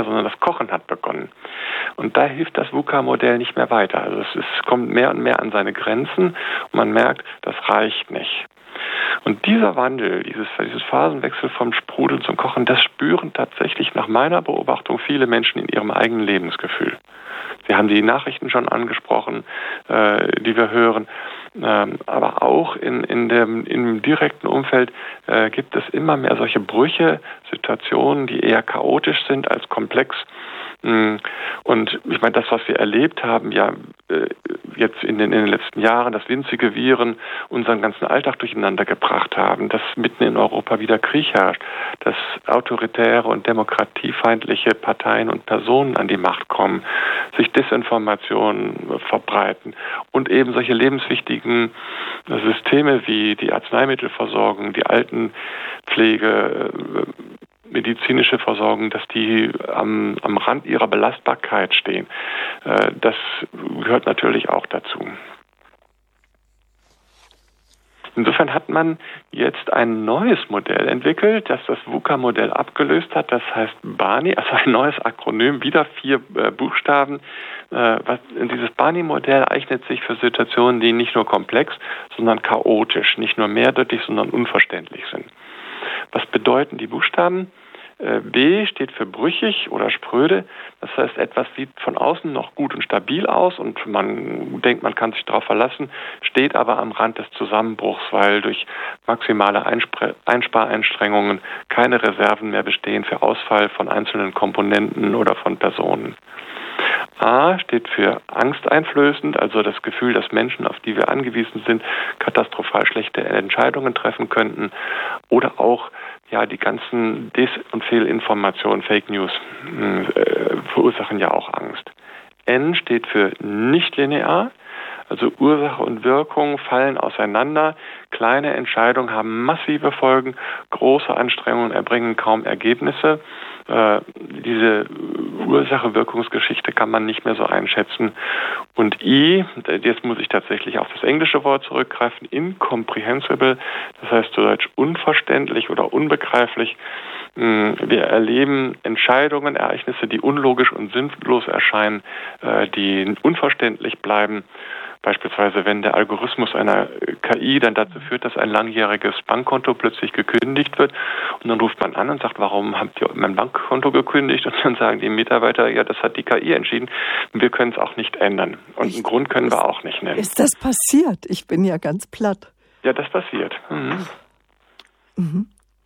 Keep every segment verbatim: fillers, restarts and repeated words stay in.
mehr, sondern das Kochen hat begonnen. Und da hilft das VUCA-Modell nicht mehr weiter. Also es, es kommt mehr und mehr an seine Grenzen und man merkt, das reicht nicht. Und dieser Wandel, dieses, dieses Phasenwechsel vom Sprudeln zum Kochen, das spüren tatsächlich nach meiner Beobachtung viele Menschen in ihrem eigenen Lebensgefühl. Sie haben die Nachrichten schon angesprochen, äh, die wir hören. Ähm, aber auch in, in dem, im direkten Umfeld äh, gibt es immer mehr solche Brüche, Situationen, die eher chaotisch sind als komplex. Und ich meine, das, was wir erlebt haben, ja jetzt in den, in den letzten Jahren, dass winzige Viren unseren ganzen Alltag durcheinander gebracht haben, dass mitten in Europa wieder Krieg herrscht, dass autoritäre und demokratiefeindliche Parteien und Personen an die Macht kommen, sich Desinformationen verbreiten und eben solche lebenswichtigen Systeme wie die Arzneimittelversorgung, die Altenpflege, medizinische Versorgung, dass die am, am Rand ihrer Belastbarkeit stehen. Äh, das gehört natürlich auch dazu. Insofern hat man jetzt ein neues Modell entwickelt, das das VUCA-Modell abgelöst hat. Das heißt BANI, also ein neues Akronym, wieder vier äh, Buchstaben. Äh, was, dieses BANI-Modell eignet sich für Situationen, die nicht nur komplex, sondern chaotisch, nicht nur mehrdeutig, sondern unverständlich sind. Was bedeuten die Buchstaben? B steht für brüchig oder spröde. Das heißt, etwas sieht von außen noch gut und stabil aus und man denkt, man kann sich darauf verlassen, steht aber am Rand des Zusammenbruchs, weil durch maximale Einspr- Einsparanstrengungen keine Reserven mehr bestehen für Ausfall von einzelnen Komponenten oder von Personen. A steht für angsteinflößend, also das Gefühl, dass Menschen, auf die wir angewiesen sind, katastrophal schlechte Entscheidungen treffen könnten oder auch ja, die ganzen Dis- und Fehlinformationen, Fake News, äh, verursachen ja auch Angst. N steht für nicht linear, also Ursache und Wirkung fallen auseinander. Kleine Entscheidungen haben massive Folgen, große Anstrengungen erbringen kaum Ergebnisse. Äh, diese Ursache-Wirkungsgeschichte kann man nicht mehr so einschätzen. Und I, jetzt muss ich tatsächlich auf das englische Wort zurückgreifen, incomprehensible, das heißt zu Deutsch unverständlich oder unbegreiflich. Wir erleben Entscheidungen, Ereignisse, die unlogisch und sinnlos erscheinen, die unverständlich bleiben. Beispielsweise, wenn der Algorithmus einer K I dann dazu führt, dass ein langjähriges Bankkonto plötzlich gekündigt wird und dann ruft man an und sagt, warum habt ihr mein Bankkonto gekündigt? Und dann sagen die Mitarbeiter, ja, das hat die K I entschieden. Wir können es auch nicht ändern. Und ich, einen Grund können ist, wir auch nicht nennen. Ist das passiert? Ich bin ja ganz platt. Ja, das passiert. Mhm. Mhm.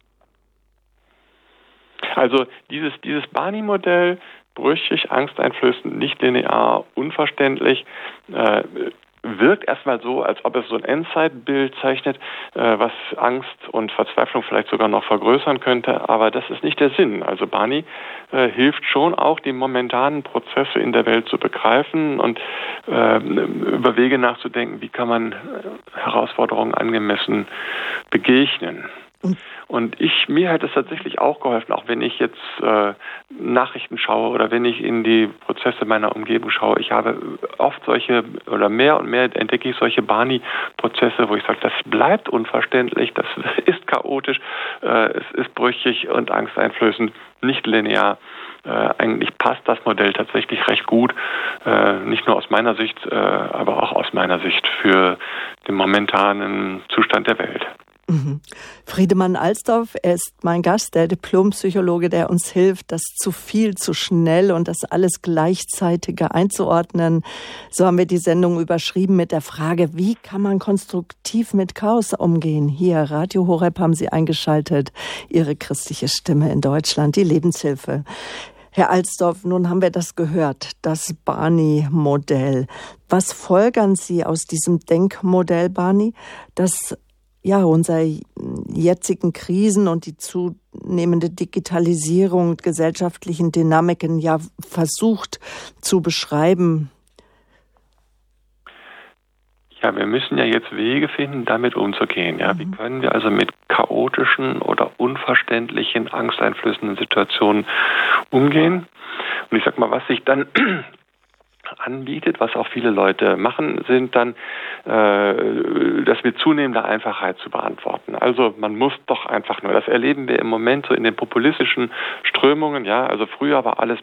Also dieses, dieses BANI-Modell, brüchig, angsteinflößend, nicht linear, unverständlich, äh, wirkt erstmal so, als ob es so ein Endzeitbild zeichnet, äh, was Angst und Verzweiflung vielleicht sogar noch vergrößern könnte, aber das ist nicht der Sinn. Also BANI äh, hilft schon auch, die momentanen Prozesse in der Welt zu begreifen und äh, über Wege nachzudenken, wie kann man Herausforderungen angemessen begegnen. Und ich, mir hat es tatsächlich auch geholfen, auch wenn ich jetzt äh, Nachrichten schaue oder wenn ich in die Prozesse meiner Umgebung schaue. Ich habe oft solche oder mehr und mehr entdecke ich solche BANI-Prozesse, wo ich sage, das bleibt unverständlich, das ist chaotisch, äh, es ist brüchig und angsteinflößend, nicht linear. Äh, eigentlich passt das Modell tatsächlich recht gut, äh, nicht nur aus meiner Sicht, äh, aber auch aus meiner Sicht für den momentanen Zustand der Welt. Mhm. Friedemann Alsdorf, er ist mein Gast, der Diplompsychologe, der uns hilft, das zu viel, zu schnell und das alles Gleichzeitige einzuordnen. So haben wir die Sendung überschrieben mit der Frage, wie kann man konstruktiv mit Chaos umgehen? Hier, Radio Horeb haben Sie eingeschaltet, Ihre christliche Stimme in Deutschland, die Lebenshilfe. Herr Alsdorf, nun haben wir das gehört, das BANI-Modell. Was folgern Sie aus diesem Denkmodell BANI, das ja, unsere jetzigen Krisen und die zunehmende Digitalisierung und gesellschaftlichen Dynamiken ja versucht zu beschreiben? Ja, wir müssen ja jetzt Wege finden, damit umzugehen. Ja, mhm. Wie können wir also mit chaotischen oder unverständlichen, angsteinflößenden Situationen umgehen? Und ich sag mal, was sich dann anbietet, was auch viele Leute machen, sind dann äh, das mit zunehmender Einfachheit zu beantworten. Also man muss doch einfach nur, das erleben wir im Moment so in den populistischen Strömungen, ja, also früher war alles